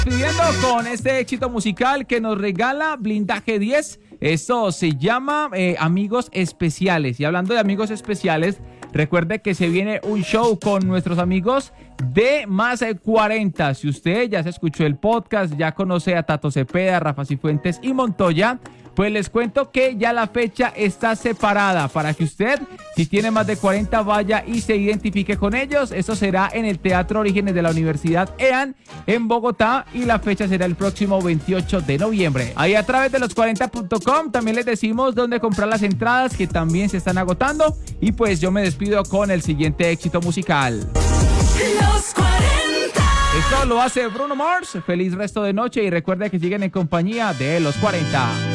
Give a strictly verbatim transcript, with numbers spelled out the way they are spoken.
Pidiendo con este éxito musical que nos regala Blindaje diez. Esto se llama eh, Amigos Especiales. Y hablando de amigos especiales, recuerde que se viene un show con nuestros amigos de Más cuarenta. Si usted ya se escuchó el podcast, ya conoce a Tato Cepeda, Rafa Cifuentes y Montoya, pues les cuento que ya la fecha está separada para que usted, si tiene más de cuarenta, vaya y se identifique con ellos. Esto será en el Teatro Orígenes de la Universidad E A N en Bogotá y la fecha será el próximo veintiocho de noviembre. Ahí a través de los cuarenta punto com también les decimos dónde comprar las entradas, que también se están agotando. Y pues yo me despido con el siguiente éxito musical. Los cuarenta. Esto lo hace Bruno Mars. Feliz resto de noche y recuerde que siguen en compañía de Los cuarenta.